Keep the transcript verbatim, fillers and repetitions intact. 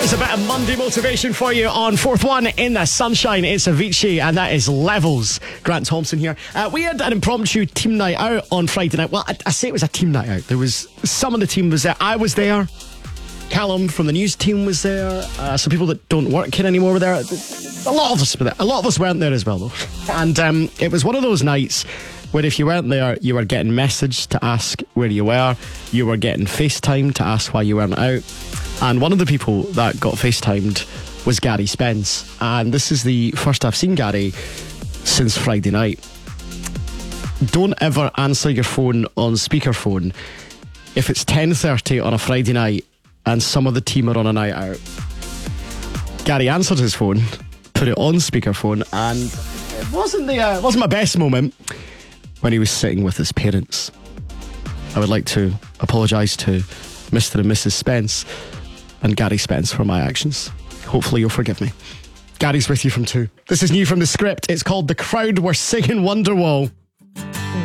There's a bit of Monday motivation for you on fourth one in the sunshine. It's Avicii, and that is Levels. Grant Thompson here. Uh, we had an impromptu team night out on Friday night. Well, I, I say it was a team night out. There was some of the team was there. I was there. Callum from the news team was there. Uh, some people that don't work here anymore were there. A lot of us were there. A lot of us weren't there as well, though. And um, it was one of those nights where if you weren't there, you were getting messaged to ask where you were. You were getting FaceTime to ask why you weren't out. And one of the people that got FaceTimed was Gary Spence. And this is the first I've seen Gary since Friday night. Don't ever answer your phone on speakerphone if it's ten thirty on a Friday night and some of the team are on a night out. Gary answered his phone, put it on speakerphone, and it wasn't, the, uh, it wasn't my best moment when he was sitting with his parents. I would like to apologise to Mister and Missus Spence and Gary Spence for my actions. Hopefully you'll forgive me. Gary's with you from two. This is new from The Script. It's called The Crowd Were Singing Wonderwall.